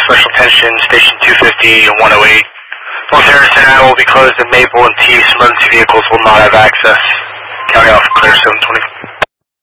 Special Attention, Station 250 and 108. North Harrison Ave will be closed and Maple and Peace emergency vehicles will not have access.